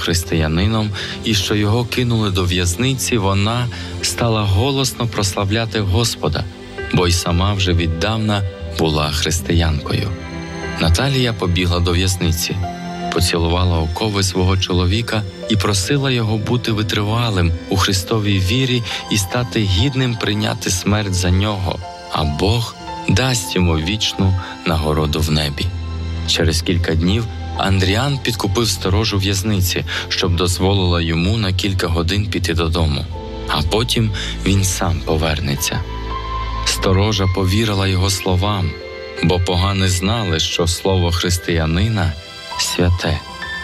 християнином і що його кинули до в'язниці, вона стала голосно прославляти Господа, бо й сама вже віддавна була християнкою. Наталія побігла до в'язниці, поцілувала окови свого чоловіка і просила його бути витривалим у Христовій вірі і стати гідним прийняти смерть за нього, а Бог дасть йому вічну нагороду в небі. Через кілька днів Андріан підкупив сторожу в'язниці, щоб дозволила йому на кілька годин піти додому, а потім він сам повернеться. Сторожа повірила його словам, бо погани знали, що слово християнина – святе.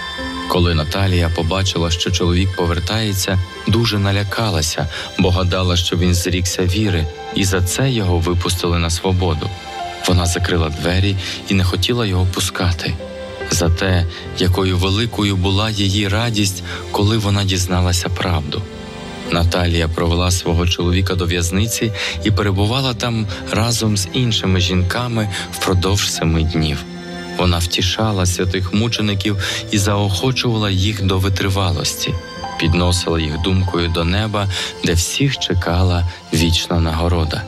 Коли Наталія побачила, що чоловік повертається, дуже налякалася, бо гадала, що він зрікся віри, і за це його випустили на свободу. Вона закрила двері і не хотіла його пускати. За те, якою великою була її радість, коли вона дізналася правду. Наталія провела свого чоловіка до в'язниці і перебувала там разом з іншими жінками впродовж 7 днів. Вона втішала святих мучеників і заохочувала їх до витривалості, підносила їх думкою до неба, де всіх чекала вічна нагорода.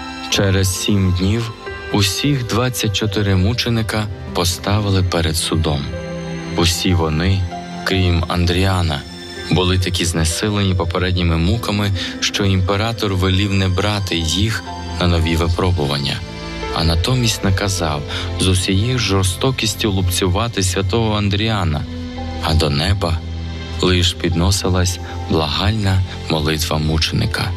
Через 7 днів усіх 24 мученика поставили перед судом. Усі вони, крім Андріана, були такі знесилені попередніми муками, що імператор велів не брати їх на нові випробування, а натомість наказав з усією жорстокістю лупцювати святого Андріана, а до неба лиш підносилась благальна молитва мученика.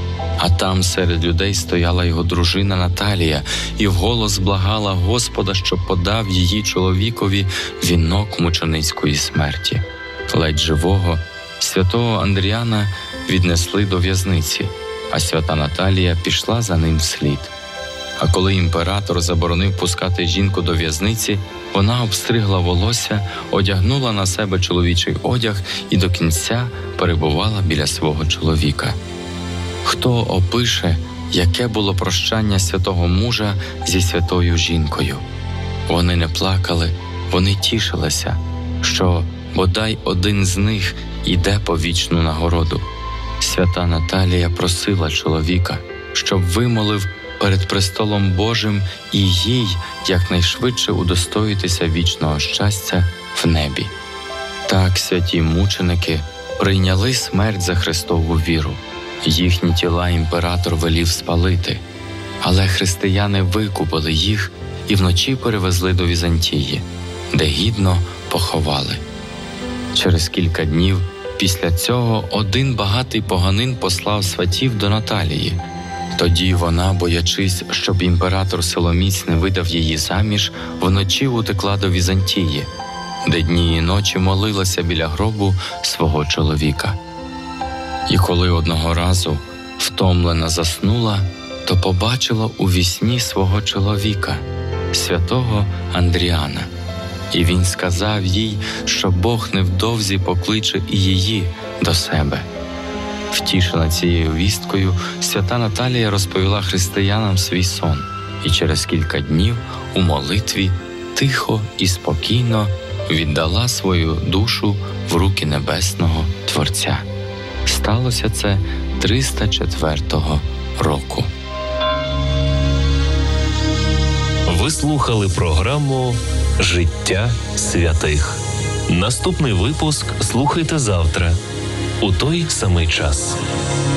А там серед людей стояла його дружина Наталія і вголос благала Господа, щоб подав її чоловікові вінок мученицької смерті. Ледь живого святого Андріана віднесли до в'язниці, а свята Наталія пішла за ним вслід. А коли імператор заборонив пускати жінку до в'язниці, вона обстригла волосся, одягнула на себе чоловічий одяг і до кінця перебувала біля свого чоловіка. Хто опише, яке було прощання святого мужа зі святою жінкою? Вони не плакали, вони тішилися, що бодай один з них іде по вічну нагороду. Свята Наталія просила чоловіка, щоб вимолив перед престолом Божим і їй якнайшвидше удостоїтися вічного щастя в небі. Так святі мученики прийняли смерть за Христову віру. Їхні тіла імператор велів спалити, але християни викупили їх і вночі перевезли до Візантії, де гідно поховали. Через кілька днів після цього один багатий поганин послав сватів до Наталії. Тоді вона, боячись, щоб імператор силоміць не видав її заміж, вночі утекла до Візантії, де дні і ночі молилася біля гробу свого чоловіка. І коли одного разу втомлена заснула, то побачила у вісні свого чоловіка, святого Андріана. І він сказав їй, що Бог невдовзі покличе і її до себе. Втішена цією вісткою, свята Наталія розповіла християнам свій сон і через кілька днів у молитві тихо і спокійно віддала свою душу в руки Небесного Творця. Сталося це 304 року. Ви слухали програму «Життя святих». Наступний випуск слухайте завтра у той самий час.